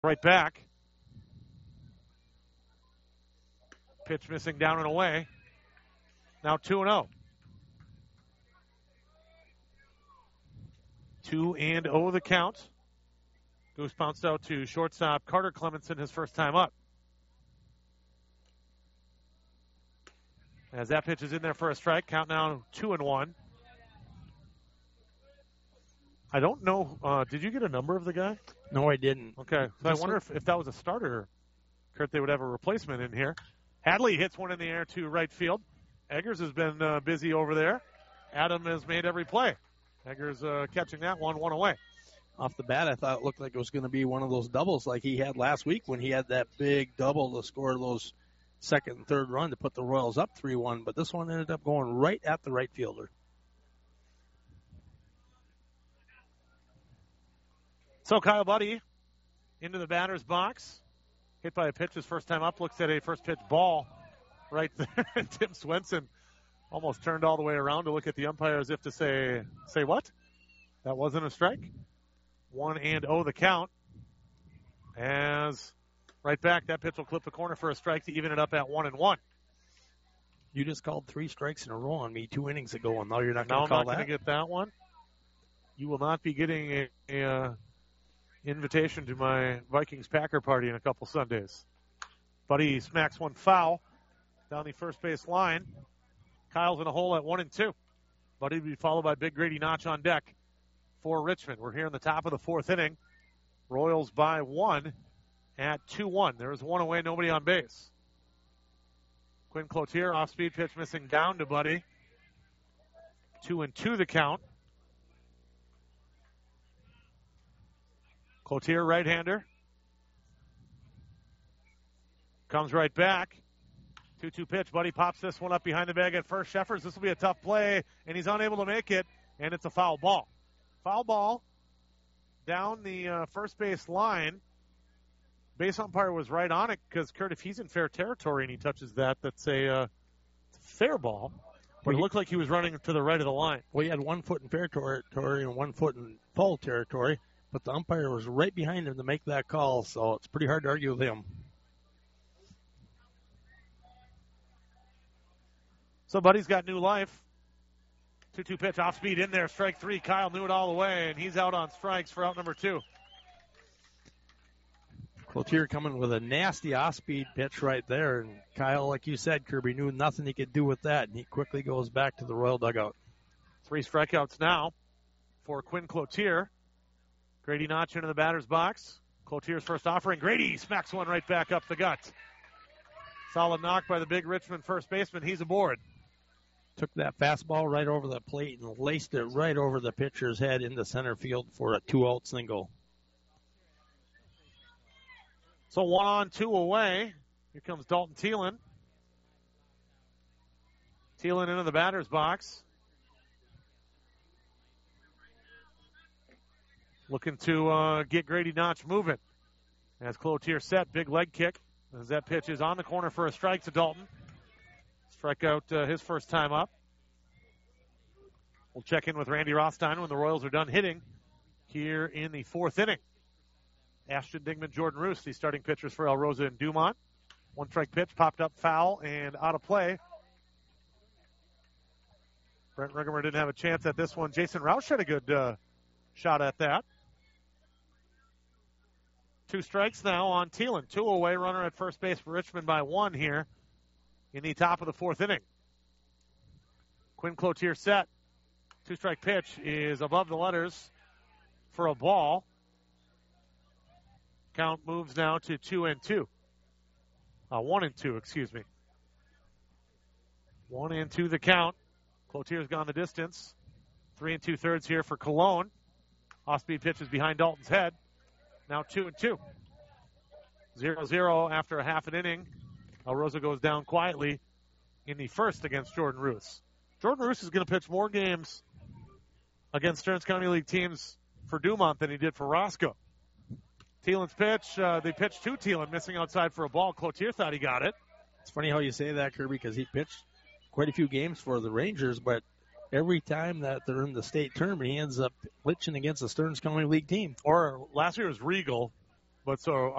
right back. Pitch missing down and away. Now 2-0. 2-0 the count. Goose bounced out to shortstop Carter Clemenson his first time up. As that pitch is in there for a strike, count now 2-1. I don't know. Did you get a number of the guy? No, I didn't. Okay. So I wonder if that was a starter, Kurt, they would have a replacement in here. Hadley hits one in the air to right field. Eggers has been busy over there. Adam has made every play. Eggers catching that one away. Off the bat, I thought it looked like it was going to be one of those doubles like he had last week when he had that big double to score those second and third run to put the Royals up 3-1. But this one ended up going right at the right fielder. So Kyle Budde into the batter's box. Hit by a pitch his first time up. Looks at a first pitch ball right there. Tim Swenson almost turned all the way around to look at the umpire as if to say what? That wasn't a strike. 1-0 the count. As right back, that pitch will clip the corner for a strike to even it up at 1-1. You just called 3 strikes in a row on me 2 innings ago, and now you're not Now going to call that? I'm not going to get that one. You will not be getting a invitation to my Vikings-Packer party in a couple Sundays. Buddy smacks one foul down the first base line. Kyle's in a hole at 1-2. Buddy will be followed by Big Grady Notch on deck for Richmond. We're here in the top of the 4th inning. Royals by 1 at 2-1. There's one away, nobody on base. Quinn Cloutier, off-speed pitch missing down to Buddy. 2-2 the count. Cloutier, right-hander. Comes right back. 2-2 pitch. Buddy pops this one up behind the bag at first. Sheffers, this will be a tough play, and he's unable to make it, and it's a foul ball. Foul ball down the first base line. Base umpire was right on it because, Kurt, if he's in fair territory and he touches that, that's a fair ball. But it looked like he was running to the right of the line. Well, he had 1 foot in fair territory and 1 foot in foul territory, but the umpire was right behind him to make that call, so it's pretty hard to argue with him. So Buddy's got new life. 2-2 pitch, off speed in there, strike 3. Kyle knew it all the way, and he's out on strikes for out number 2. Cloutier coming with a nasty off-speed pitch right there, and Kyle, like you said, Kirby, knew nothing he could do with that, and he quickly goes back to the Royal dugout. 3 strikeouts now for Quinn Cloutier. Grady Notch into the batter's box. Cloutier's first offering. Grady smacks one right back up the gut. Solid knock by the big Richmond first baseman. He's aboard. Took that fastball right over the plate and laced it right over the pitcher's head into center field for a 2-out single. So 1 on, 2 away. Here comes Dalton Thielen. Thielen into the batter's box. Looking to get Grady Notch moving. As Cloutier set, big leg kick. As that pitch is on the corner for a strike to Dalton. Strikeout his first time up. We'll check in with Randy Rothstein when the Royals are done hitting here in the 4th inning. Ashton Dingman, Jordan Roos, the starting pitchers for El Rosa and Dumont. 1 strike pitch, popped up foul and out of play. Brent Rigemer didn't have a chance at this one. Jason Roush had a good shot at that. 2 strikes now on Thielen. 2 away, runner at first base for Richmond by 1 here in the top of the 4th inning. Quinn Cloutier set. 2-strike pitch is above the letters for a ball. Count moves now to 2-2. 1-2, excuse me. 1-2 the count. Cloutier's gone the distance. 3 2/3 here for Cologne. Off-speed pitch is behind Dalton's head. Now 2-2. 0-0 after a half an inning. El Rosa goes down quietly in the first against Jordan Roos. Jordan Roos is going to pitch more games against Stearns County League teams for Dumont than he did for Roscoe. Thielen's pitch, they pitched to Thielen, missing outside for a ball. Cloutier thought he got it. It's funny how you say that, Kirby, because he pitched quite a few games for the Rangers, but every time that they're in the state tournament, he ends up pitching against a Stearns County League team. Or last year was Regal, but so